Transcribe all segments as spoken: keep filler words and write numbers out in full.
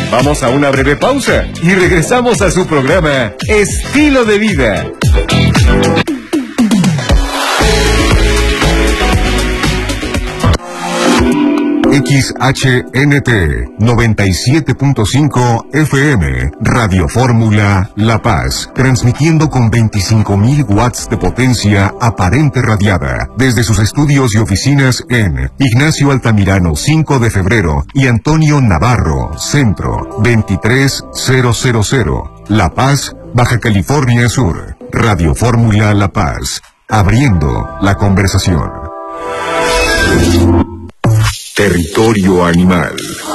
Vamos a una breve pausa y regresamos a su programa Estilo de Vida. X H N T noventa y siete punto cinco F M, Radio Fórmula La Paz, transmitiendo con veinticinco mil watts de potencia aparente radiada, desde sus estudios y oficinas en Ignacio Altamirano cinco de febrero y Antonio Navarro, Centro, veintitrés mil, La Paz, Baja California Sur. Radio Fórmula La Paz, abriendo la conversación. Territorio animal.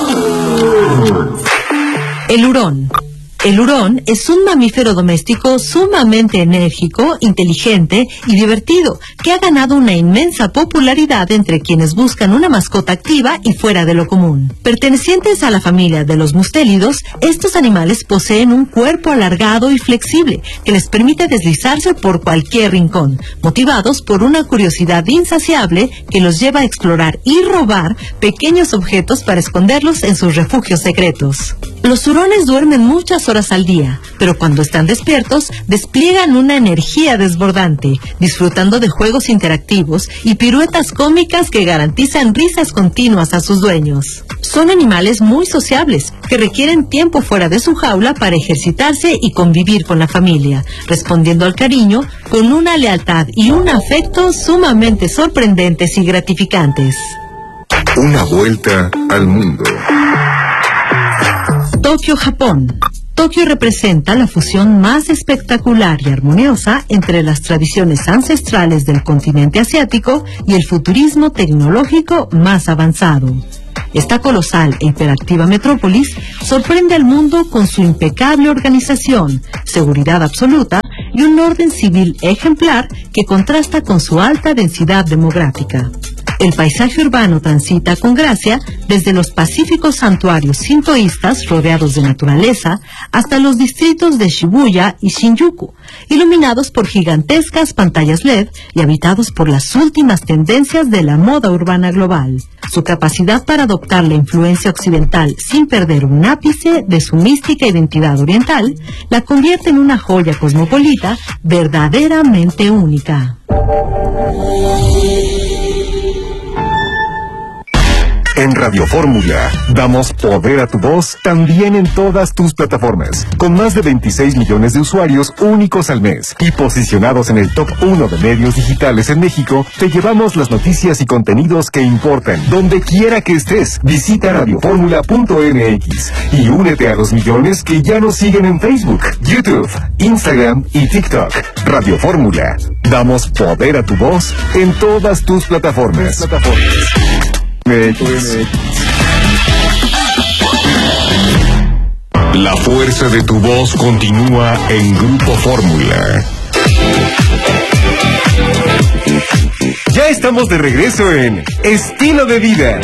El hurón. El hurón es un mamífero doméstico sumamente enérgico, inteligente y divertido, que ha ganado una inmensa popularidad entre quienes buscan una mascota activa y fuera de lo común. Pertenecientes a la familia de los mustélidos, estos animales poseen un cuerpo alargado y flexible que les permite deslizarse por cualquier rincón, motivados por una curiosidad insaciable que los lleva a explorar y robar pequeños objetos para esconderlos en sus refugios secretos. Los hurones duermen muchas horas al día, pero cuando están despiertos despliegan una energía desbordante, disfrutando de juegos interactivos y piruetas cómicas que garantizan risas continuas a sus dueños. Son animales muy sociables, que requieren tiempo fuera de su jaula para ejercitarse y convivir con la familia, respondiendo al cariño con una lealtad y un afecto sumamente sorprendentes y gratificantes. Una vuelta al mundo. Tokio, Japón. Tokio representa la fusión más espectacular y armoniosa entre las tradiciones ancestrales del continente asiático y el futurismo tecnológico más avanzado. Esta colosal e hiperactiva metrópolis sorprende al mundo con su impecable organización, seguridad absoluta y un orden civil ejemplar que contrasta con su alta densidad demográfica. El paisaje urbano transita con gracia desde los pacíficos santuarios sintoístas rodeados de naturaleza hasta los distritos de Shibuya y Shinjuku, iluminados por gigantescas pantallas L E D y habitados por las últimas tendencias de la moda urbana global. Su capacidad para adoptar la influencia occidental sin perder un ápice de su mística identidad oriental la convierte en una joya cosmopolita verdaderamente única. En Radio Fórmula damos poder a tu voz también en todas tus plataformas, con más de veintiséis millones de usuarios únicos al mes y posicionados en el top uno de medios digitales en México. Te llevamos las noticias y contenidos que importan donde quiera que estés. Visita radio fórmula punto m x y únete a los millones que ya nos siguen en Facebook, YouTube, Instagram y TikTok. Radio Fórmula, damos poder a tu voz en todas tus plataformas. plataformas. La fuerza de tu voz continúa en Grupo Fórmula. Ya estamos de regreso en Estilo de Vida.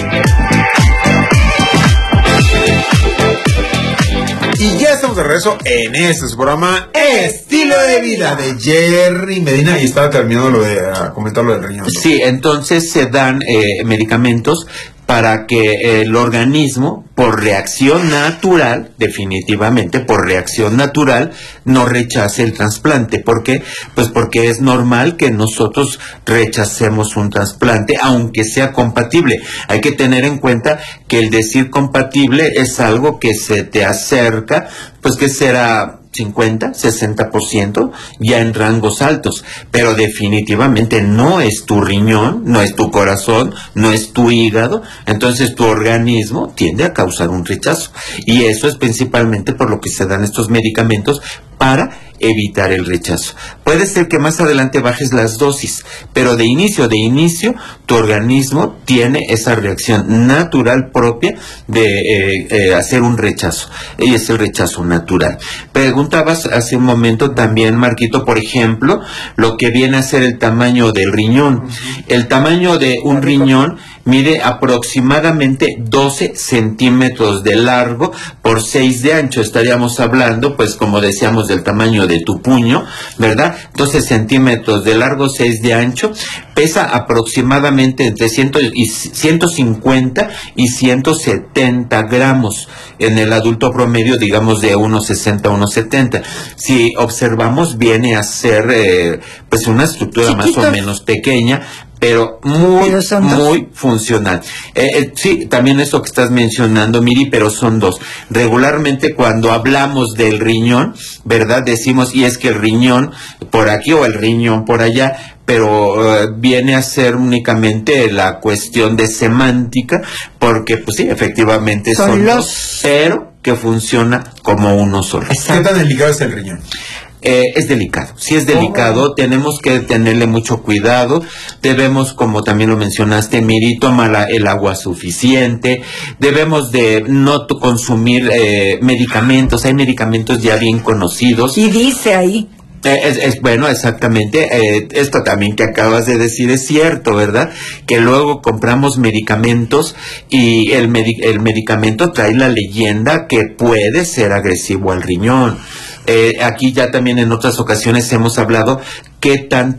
Y ya estamos de regreso en este su programa Estilo de Vida de Jerry Medina. Y estaba terminando lo de uh, comentar lo del riñón, ¿no? Sí, entonces se dan eh, medicamentos para que el organismo, por reacción natural, definitivamente por reacción natural, no rechace el trasplante. ¿Por qué? Pues porque es normal que nosotros rechacemos un trasplante, aunque sea compatible. Hay que tener en cuenta que el decir compatible es algo que se te acerca, pues que será cincuenta, sesenta por ciento ya en rangos altos, pero definitivamente no es tu riñón, no es tu corazón, no es tu hígado, entonces tu organismo tiende a causar un rechazo, y eso es principalmente por lo que se dan estos medicamentos para evitar el rechazo. Puede ser que más adelante bajes las dosis, pero de inicio, de inicio, tu organismo tiene esa reacción natural propia de eh, eh, hacer un rechazo, y es el rechazo natural. Preguntabas hace un momento también, Marquito, por ejemplo, lo que viene a ser el tamaño del riñón. El tamaño de un riñón mide aproximadamente doce centímetros de largo por seis de ancho. Estaríamos hablando, pues como decíamos, del tamaño de tu puño, ¿verdad? doce centímetros de largo, seis de ancho. Pesa aproximadamente entre ciento cincuenta y ciento setenta gramos. En el adulto promedio, digamos, de uno sesenta a uno setenta. Si observamos, viene a ser eh, pues una estructura Chiquito. más o menos pequeña, pero muy, Pero son muy funcional. Eh, eh, sí, también eso que estás mencionando, Miri, pero son dos. Regularmente cuando hablamos del riñón, ¿verdad? Decimos, y es que el riñón por aquí o el riñón por allá, pero eh, viene a ser únicamente la cuestión de semántica, porque pues sí, efectivamente son, Son dos, los- pero que funciona como uno solo. ¿Qué tan delicado es el riñón? Eh, es delicado, sí es delicado, tenemos que tenerle mucho cuidado, debemos, como también lo mencionaste, Miri, tomar la- el agua suficiente, debemos de no to- consumir eh, medicamentos, hay medicamentos ya bien conocidos. Y dice ahí. Eh, es, es- bueno, exactamente, eh, esto también que acabas de decir es cierto, ¿verdad? Que luego compramos medicamentos y el, medi- el medicamento trae la leyenda que puede ser agresivo al riñón. Eh, aquí ya también en otras ocasiones hemos hablado qué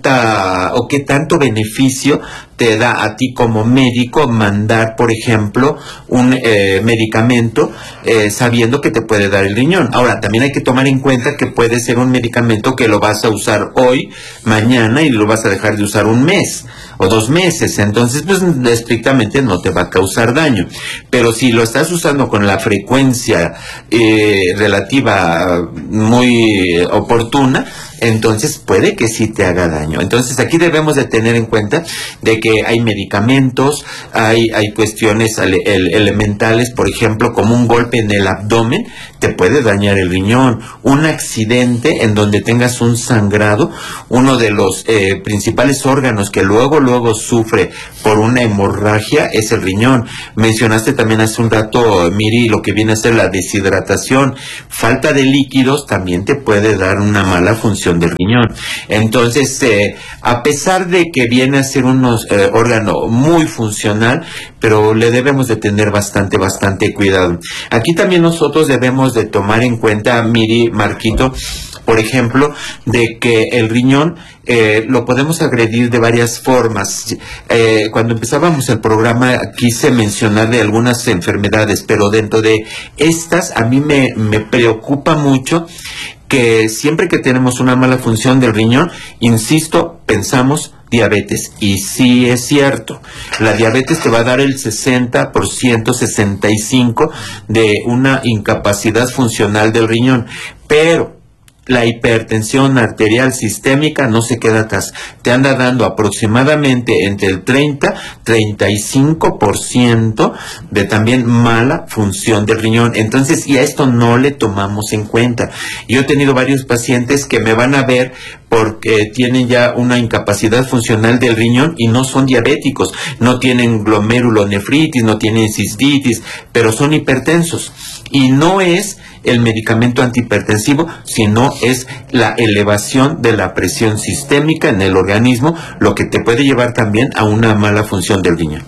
tanta o qué tanto beneficio te da a ti como médico mandar, por ejemplo, un eh, medicamento eh, sabiendo que te puede dar el riñón. Ahora, también hay que tomar en cuenta que puede ser un medicamento que lo vas a usar hoy, mañana, y lo vas a dejar de usar un mes o dos meses. Entonces, pues estrictamente no te va a causar daño. Pero si lo estás usando con la frecuencia eh, relativa muy eh, oportuna, entonces puede que sí te haga daño. Entonces aquí debemos de tener en cuenta de que hay medicamentos, hay, hay cuestiones ele, ele, elementales, por ejemplo, como un golpe en el abdomen te puede dañar el riñón, un accidente en donde tengas un sangrado, uno de los eh, principales órganos que luego luego sufre por una hemorragia es el riñón. Mencionaste también hace un rato, Miri, lo que viene a ser la deshidratación, falta de líquidos también te puede dar una mala función del riñón. Entonces, eh, a pesar de que viene a ser un eh, órgano muy funcional, pero le debemos de tener bastante, bastante cuidado. Aquí también nosotros debemos de tomar en cuenta, Miri, Marquito, por ejemplo, de que el riñón eh, lo podemos agredir de varias formas. Eh, cuando empezábamos el programa quise mencionar de algunas enfermedades, pero dentro de estas a mí me, me preocupa mucho que siempre que tenemos una mala función del riñón, insisto, pensamos diabetes. Y sí es cierto, la diabetes te va a dar el sesenta por ciento, sesenta y cinco por ciento de una incapacidad funcional del riñón, pero la hipertensión arterial sistémica no se queda atrás. Te anda dando aproximadamente entre el treinta, treinta y cinco por ciento de también mala función del riñón. Entonces, y a esto no le tomamos en cuenta. Yo he tenido varios pacientes que me van a ver porque tienen ya una incapacidad funcional del riñón y no son diabéticos, no tienen glomerulonefritis, no tienen cistitis, pero son hipertensos. Y no es el medicamento antihipertensivo, sino es la elevación de la presión sistémica en el organismo, lo que te puede llevar también a una mala función del riñón.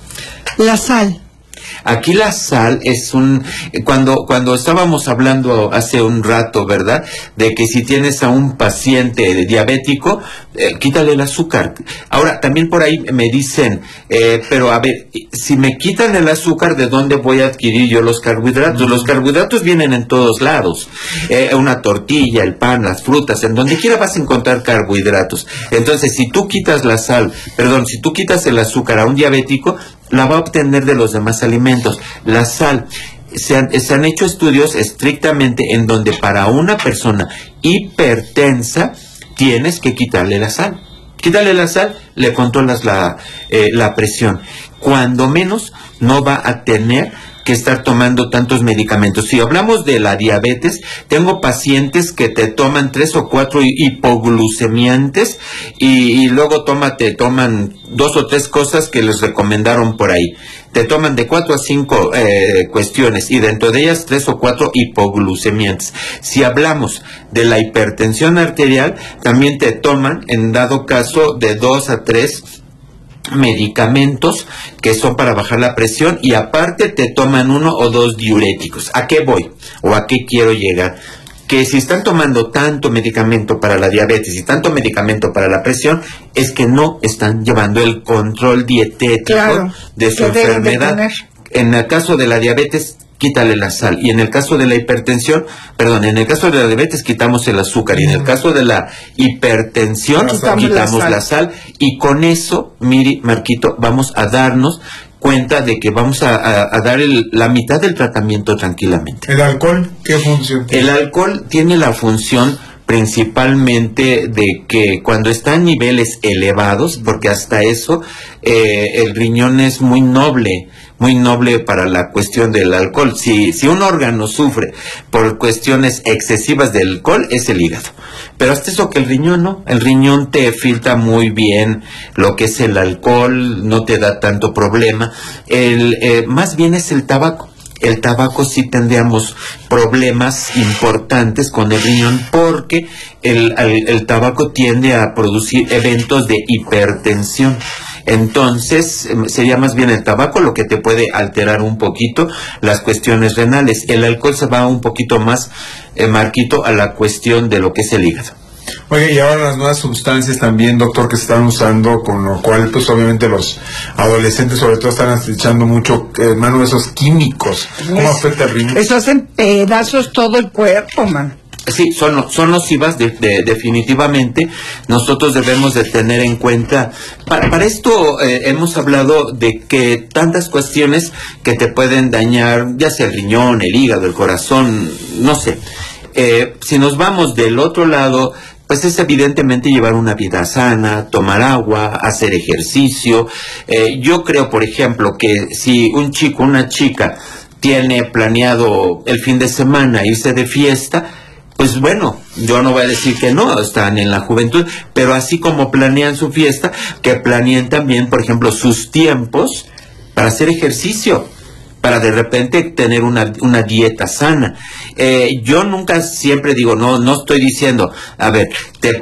La sal. Aquí la sal es un, cuando, cuando estábamos hablando hace un rato, ¿verdad? De que si tienes a un paciente diabético, eh, quítale el azúcar. Ahora, también por ahí me dicen, eh, pero a ver, si me quitan el azúcar, ¿de dónde voy a adquirir yo los carbohidratos? Mm. Los carbohidratos vienen en todos lados. Eh, una tortilla, el pan, las frutas, en donde quiera vas a encontrar carbohidratos. Entonces, si tú quitas la sal, perdón, si tú quitas el azúcar a un diabético, la va a obtener de los demás alimentos. La sal, se han, se han hecho estudios estrictamente en donde para una persona hipertensa tienes que quitarle la sal. Quítale la sal, le controlas la, eh, la presión. Cuando menos no va a tener que estar tomando tantos medicamentos. Si hablamos de la diabetes, tengo pacientes que te toman tres o cuatro hipoglucemiantes y, y luego toma, te toman dos o tres cosas que les recomendaron por ahí. Te toman de cuatro a cinco eh, cuestiones y dentro de ellas tres o cuatro hipoglucemiantes. Si hablamos de la hipertensión arterial, también te toman, en dado caso, de dos a tres medicamentos que son para bajar la presión y aparte te toman uno o dos diuréticos. ¿A qué voy? ¿O a qué quiero llegar? Que si están tomando tanto medicamento para la diabetes y tanto medicamento para la presión, es que no están llevando el control dietético claro, de su enfermedad. De en el caso de la diabetes, quítale la sal. Y en el caso de la hipertensión, perdón, en el caso de la diabetes quitamos el azúcar. Y en el caso de la hipertensión, quitamos, quitamos la, sal. la sal. Y con eso, Miri, Marquito, vamos a darnos cuenta de que vamos a, a, a dar el, la mitad del tratamiento tranquilamente. ¿El alcohol qué función tiene? El alcohol tiene la función principalmente de que cuando está en niveles elevados, porque hasta eso eh, el riñón es muy noble, muy noble para la cuestión del alcohol. Si, si un órgano sufre por cuestiones excesivas de alcohol, es el hígado. Pero hasta eso que el riñón no, el riñón te filtra muy bien lo que es el alcohol, no te da tanto problema. El, eh, más bien es el tabaco. El tabaco sí tendríamos problemas importantes con el riñón porque el, el, el tabaco tiende a producir eventos de hipertensión. Entonces, sería más bien el tabaco lo que te puede alterar un poquito las cuestiones renales. El alcohol se va un poquito más, eh, Marquito, a la cuestión de lo que es el hígado. Oye, y ahora las nuevas sustancias también, doctor, que se están usando, con lo cual, pues obviamente los adolescentes sobre todo están echando mucho eh, mano de esos químicos. ¿Cómo es, afecta el riñón? Eso hacen pedazos todo el cuerpo, man. Sí, son, son nocivas de, de, definitivamente. Nosotros debemos de tener en cuenta, para, para esto eh, hemos hablado de que tantas cuestiones que te pueden dañar, ya sea el riñón, el hígado, el corazón, no sé. Eh, si nos vamos del otro lado, pues es evidentemente llevar una vida sana, tomar agua, hacer ejercicio. Eh, yo creo, por ejemplo, que si un chico, una chica, tiene planeado el fin de semana irse de fiesta, pues bueno, yo no voy a decir que no, están en la juventud, pero así como planean su fiesta, que planeen también, por ejemplo, sus tiempos para hacer ejercicio, para de repente tener una, una dieta sana. Eh, yo nunca siempre digo, no, no estoy diciendo, a ver, te